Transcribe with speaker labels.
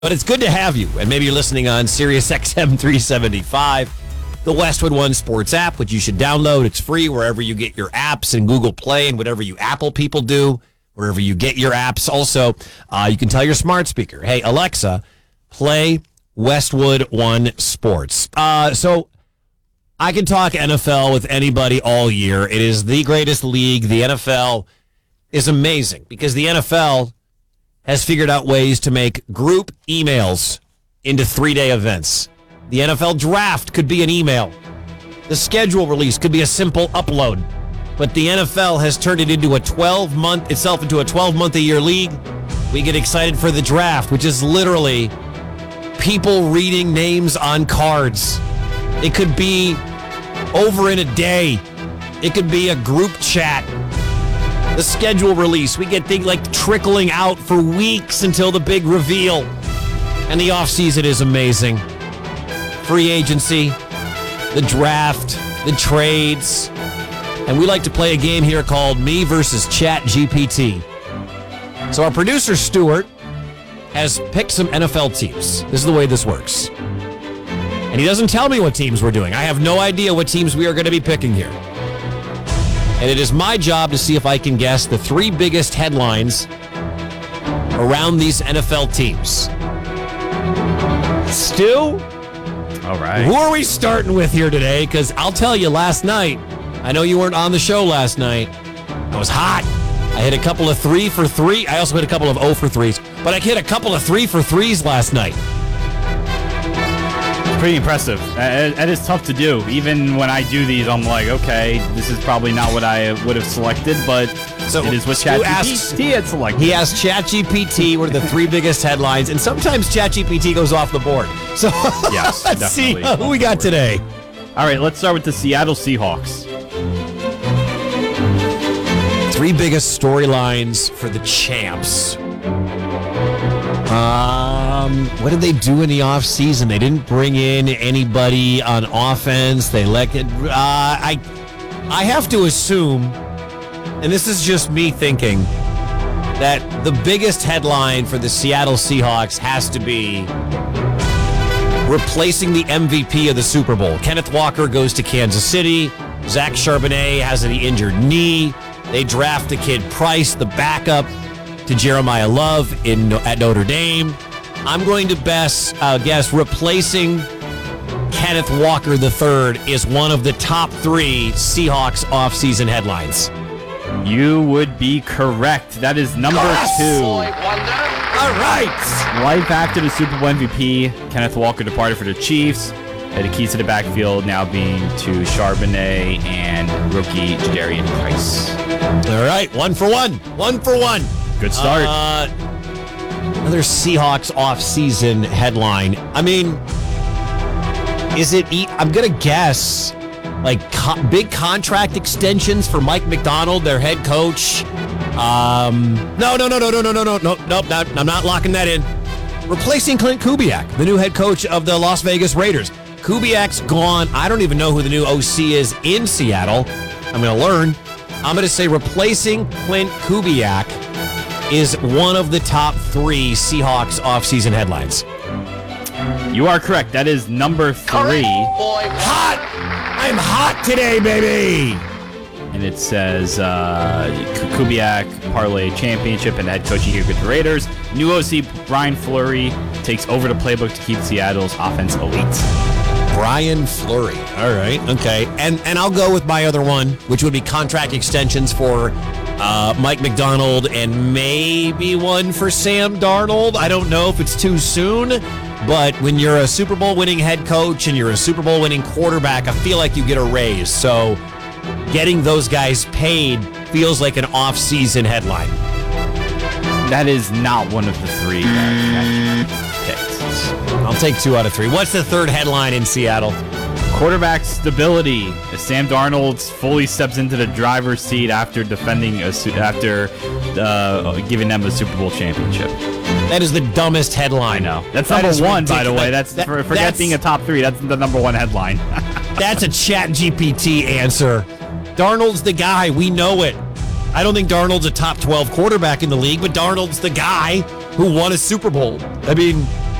Speaker 1: But it's good to have you, and maybe you're listening on Sirius XM 375, the Westwood One Sports app, which you should download. It's free wherever you get your apps, and Google Play, and whatever you Apple people do, wherever you get your apps. Also, you can tell your smart speaker, hey, Alexa, play Westwood One Sports. So I can talk NFL with anybody all year. It is the greatest league. The NFL is amazing because the NFL has figured out ways to make group emails into 3-day events. The NFL draft could be an email. The schedule release could be a simple upload. But the NFL has turned it into itself into a 12-month-a-year league. We get excited for the draft, which is literally people reading names on cards. It could be over in a day. It could be a group chat. The schedule release, we get things like trickling out for weeks until the big reveal. And the offseason is amazing. Free agency, the draft, the trades. And we like to play a game here called Me versus ChatGPT. So our producer, Stuart, has picked some NFL teams. This is the way this works. And he doesn't tell me what teams we're doing. I have no idea what teams we are going to be picking here. And it is my job to see if I can guess the 3 biggest headlines around these NFL teams. Stu?
Speaker 2: All right.
Speaker 1: Who are we starting with here today? Because I'll tell you, last night, I know you weren't on the show last night. I was hot. I hit a couple of 3 for 3. I also hit a couple of 0 for 3s. But I hit a couple of 3 for 3s last night.
Speaker 2: Pretty impressive. It is tough to do. Even when I do these, I'm like, okay, this is probably not what I would have selected, but it is what ChatGPT had selected.
Speaker 1: He asked ChatGPT what are the 3 biggest headlines, and sometimes ChatGPT goes off the board. So
Speaker 2: yes,
Speaker 1: let's see who we got today.
Speaker 2: All right, let's start with the Seattle Seahawks.
Speaker 1: 3 biggest storylines for the champs. What did they do in the offseason? They didn't bring in anybody on offense. They I have to assume, and this is just me thinking, that the biggest headline for the Seattle Seahawks has to be replacing the MVP of the Super Bowl. Kenneth Walker goes to Kansas City. Zach Charbonnet has an injured knee. They draft the kid Price, the backup to Jeremiah Love at Notre Dame. I'm going to guess replacing Kenneth Walker III is one of the top 3 Seahawks offseason headlines.
Speaker 2: You would be correct. That is number 2.
Speaker 1: All right.
Speaker 2: Life after the Super Bowl MVP, Kenneth Walker departed for the Chiefs. The keys to the backfield now being to Charbonnet and rookie Jadarian Price.
Speaker 1: All right, 1 for 1. 1 for 1.
Speaker 2: Good start.
Speaker 1: Another Seahawks off-season headline. I mean, I'm going to guess, like, big contract extensions for Mike McDonald, their head coach. No, I'm not locking that in. Replacing Clint Kubiak, the new head coach of the Las Vegas Raiders. Kubiak's gone. I don't even know who the new OC is in Seattle. I'm going to learn. I'm going to say replacing Clint Kubiak is one of the top 3 Seahawks offseason headlines.
Speaker 2: You are correct. That is number 3.
Speaker 1: Hot! I'm hot today, baby!
Speaker 2: And it says Kubiak parlay championship and head coaching here with the Raiders. New OC Brian Fleury takes over the playbook to keep Seattle's offense elite.
Speaker 1: Brian Fleury. All right, okay. And I'll go with my other one, which would be contract extensions for Mike McDonald and maybe one for Sam Darnold. I don't know if it's too soon, but when you're a Super Bowl winning head coach and you're a Super Bowl winning quarterback, I feel like you get a raise. So getting those guys paid feels like an off-season headline.
Speaker 2: That is not one of the 3 that picked.
Speaker 1: I'll take 2 out of 3. What's the 3rd headline in Seattle?
Speaker 2: Quarterback stability. As Sam Darnold fully steps into the driver's seat after giving them a Super Bowl championship.
Speaker 1: That is the dumbest headline.
Speaker 2: I know. That's number 1, by the way. That's forget being a top 3. That's the number 1 headline.
Speaker 1: That's a ChatGPT answer. Darnold's the guy. We know it. I don't think Darnold's a top 12 quarterback in the league, but Darnold's the guy who won a Super Bowl. I mean,